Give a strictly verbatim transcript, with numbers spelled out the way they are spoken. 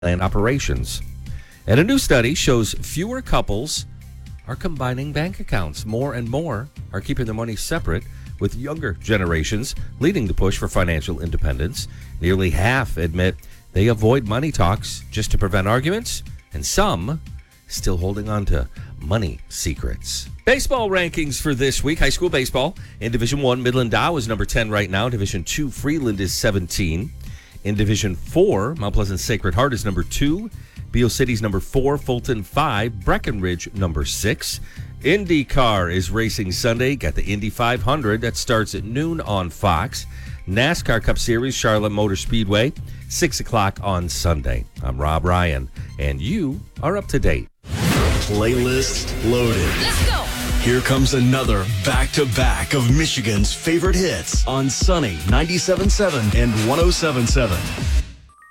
and operations. And a new study shows fewer couples are combining bank accounts. More and more are keeping their money separate, with younger generations leading the push for financial independence. Nearly half admit they avoid money talks just to prevent arguments, and some still holding on to money secrets. Baseball rankings for this week. High school baseball. In Division one, Midland Dow is number ten right now. Division two, Freeland is seventeen. In Division four, Mount Pleasant Sacred Heart is number two. Beale City's number four, Fulton five, Breckenridge number six. IndyCar is racing Sunday. Got the Indy five hundred that starts at noon on Fox. NASCAR Cup Series, Charlotte Motor Speedway, six o'clock on Sunday. I'm Rob Ryan, and you are up to date. Playlist loaded. Let's go. Here comes another back-to-back of Michigan's favorite hits on Sunny ninety-seven point seven and one oh seven point seven.